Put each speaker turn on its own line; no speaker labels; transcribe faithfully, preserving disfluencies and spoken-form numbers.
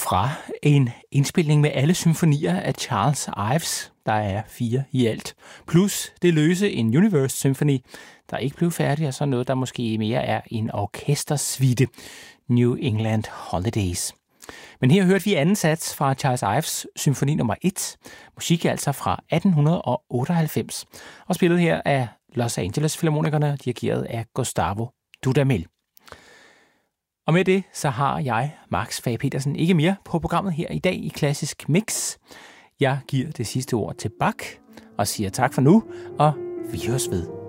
fra en indspilning med alle symfonier af Charles Ives. Der er fire i alt. Plus det løse en Universe Symphony, der ikke blev færdig, og så noget, der måske mere er en orkestersuite. New England Holidays. Men her hørte vi anden sats fra Charles Ives symfoni nummer et. Musik altså fra atten otteoghalvfems. Og spillet her af Los Angeles Filharmonikerne, dirigeret af Gustavo Dudamel. Og med det, så har jeg, Max Fage Petersen, ikke mere på programmet her i dag i Klassisk Mix. Jeg giver det sidste ord til Bach og siger tak for nu, og vi høres ved.